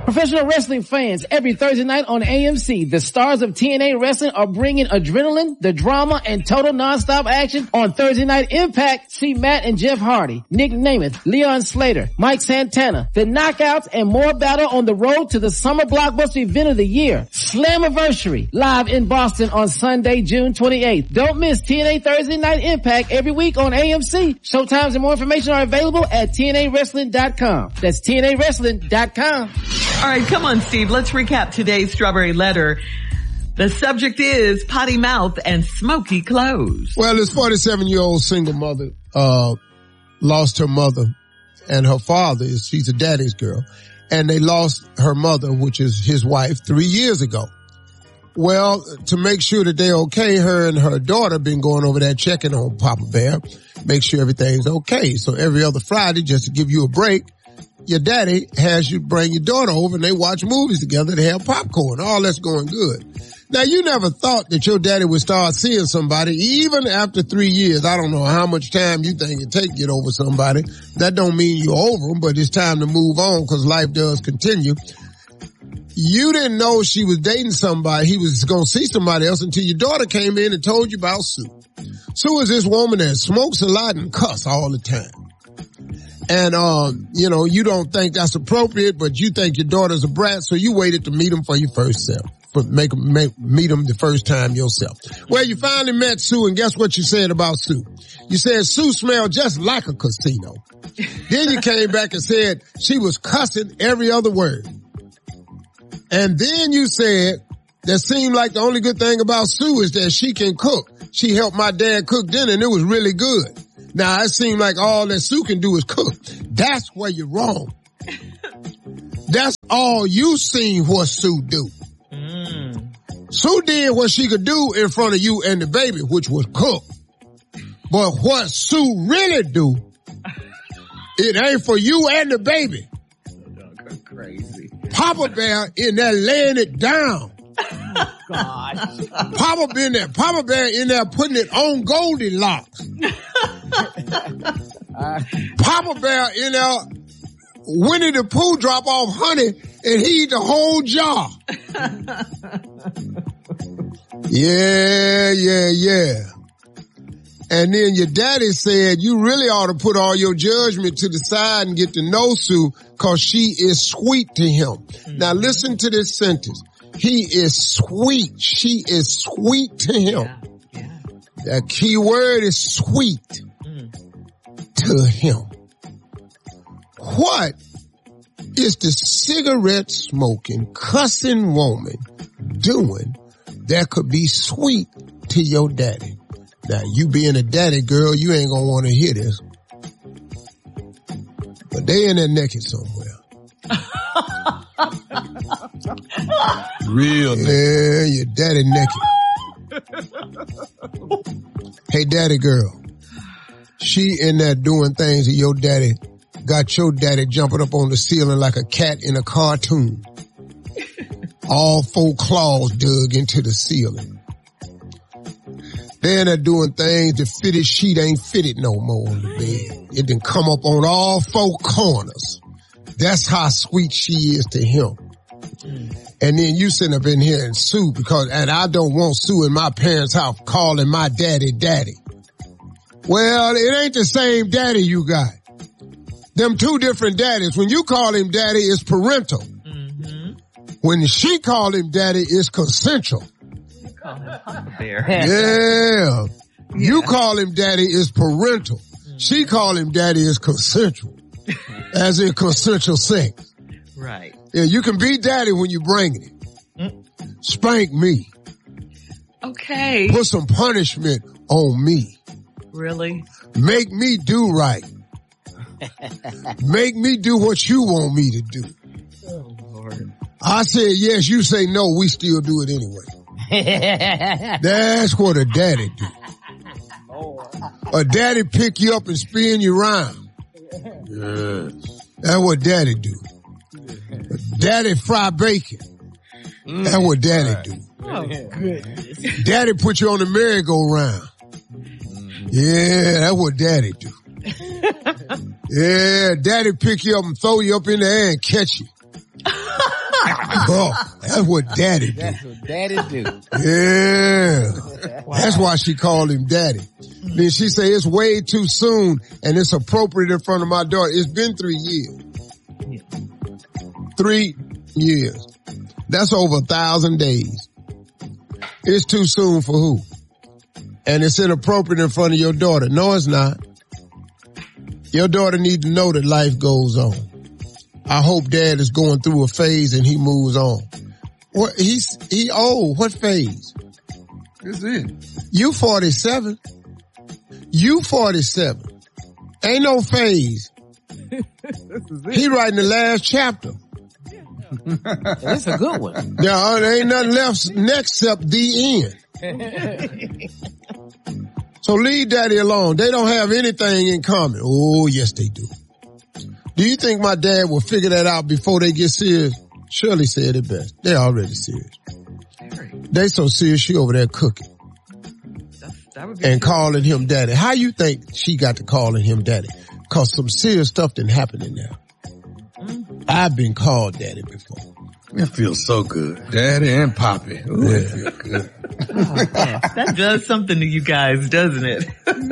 Professional wrestling fans, every Thursday night on AMC, the stars of TNA Wrestling are bringing adrenaline, the drama, and total nonstop action on Thursday Night Impact. See Matt and Jeff Hardy, Nick Namath, Leon Slater, Mike Santana, the Knockouts, and more battle on the road to the summer blockbuster event of the year, Slammiversary, live in Boston on Sunday, June 28th. Don't miss TNA Thursday Night Impact every week on AMC. Showtimes and more information are available at TNAWrestling.com. That's TNAWrestling.com. All right, come on, Steve. Let's recap today's Strawberry Letter. The subject is potty mouth and smoky clothes. Well, this 47-year-old single mother lost her mother and her father. She's a daddy's girl. And they lost her mother, which is his wife, 3 years ago. Well, to make sure that they're okay, her and her daughter been going over there checking on Papa Bear, make sure everything's okay. So every other Friday, just to give you a break, your daddy has you bring your daughter over and they watch movies together. They have popcorn. All that's going good. Now, you never thought that your daddy would start seeing somebody even after 3 years. I don't know how much time you think it take to get over somebody. That don't mean you're over them, but it's time to move on because life does continue. You didn't know she was dating somebody. He was going to see somebody else until your daughter came in and told you about Sue. Sue is this woman that smokes a lot and cuss all the time. And, you don't think that's appropriate, but you think your daughter's a brat, so you waited to meet him for your first self. Meet him the first time yourself. Well, you finally met Sue, and guess what you said about Sue? You said Sue smelled just like a casino. Then you came back and said she was cussing every other word. And then you said that seemed like the only good thing about Sue is that she can cook. She helped my dad cook dinner, and it was really good. Now, it seemed like all that Sue can do is cook. That's where you're wrong. That's all you seen what Sue do. Sue did what she could do in front of you and the baby, which was cook. But what Sue really do, it ain't for you and the baby. Crazy. Papa Bear in there laying it down. God. Papa Bear in there putting it on Goldilocks. Papa Bear in there, Winnie the Pooh drop off honey and he eat the whole jar. Yeah. And then your daddy said you really ought to put all your judgment to the side and get to know Sue because she is sweet to him. Mm-hmm. Now listen to this sentence. He is sweet. She is sweet to him. Yeah. The key word is sweet to him. What is the cigarette smoking, cussing woman doing that could be sweet to your daddy? Now, you being a daddy girl, you ain't gonna want to hear this. But they in there naked somewhere. Real naked. Yeah, your daddy naked. Hey, daddy girl. She in there doing things that your daddy got your daddy jumping up on the ceiling like a cat in a cartoon. All four claws dug into the ceiling. Then they're doing things, the fitted sheet ain't fitted no more on the bed. It done come up on all four corners. That's how sweet she is to him. And then you sitting up in here and Sue and I don't want Sue in my parents' house calling my daddy daddy. Well, it ain't the same daddy you got. Them two different daddies. When you call him daddy, it's parental. Mm-hmm. When she called him daddy, it's consensual. Yeah. You call him daddy is parental. She call him daddy is consensual. As in consensual sex. Right. Yeah, you can be daddy when you bring it. Spank me. Okay. Put some punishment on me. Really? Make me do right. Make me do what you want me to do. Oh, Lord. I said yes, you say no, we still do it anyway. That's what a daddy do. A daddy pick you up and spin you around. Yes. That's what daddy do. Daddy fry bacon. That's what daddy do. Oh, goodness. Daddy put you on the merry-go-round. Yeah, that's what daddy do. Yeah, daddy pick you up and throw you up in the air and catch you. That's what daddy do. That's what daddy do. Yeah. Wow. That's why she called him daddy. Then she say it's way too soon and it's appropriate in front of my daughter. It's been 3 years. 3 years. That's over 1,000 days. It's too soon for who? And it's inappropriate in front of your daughter. No, it's not. Your daughter needs to know that life goes on. I hope dad is going through a phase and he moves on. What? He old. What phase? This is it. You 47. You 47. Ain't no phase. He writing the last chapter. That's a good one. Yeah, there ain't nothing left next except the end. So leave daddy alone. They don't have anything in common. Oh, yes, they do. Do you think my dad will figure that out before they get serious? Shirley said it best. They're already serious. They so serious she over there cooking. And calling him daddy. How you think she got to calling him daddy? Cause some serious stuff didn't happen in there. I've been called daddy before. It feels so good. Daddy and Poppy. Ooh, yeah. It feels good. That does something to you guys, doesn't it?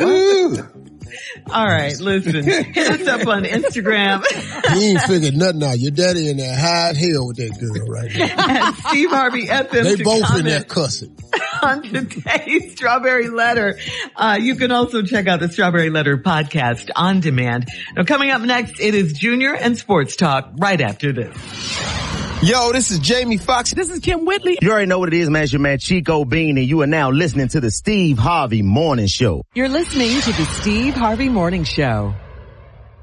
All right, listen. Hit us up on Instagram. He ain't figured nothing out. Your daddy in there high as hell with that girl right now. At Steve Harvey FM. They both in there cussing. On today's Strawberry Letter. You can also check out the Strawberry Letter podcast on demand. Now coming up next, it is Junior and Sports Talk right after this. Yo, this is Jamie Foxx. This is Kim Whitley. You already know what it is, man. It's your man Chico Bean, and you are now listening to the Steve Harvey Morning Show. You're listening to the Steve Harvey Morning Show.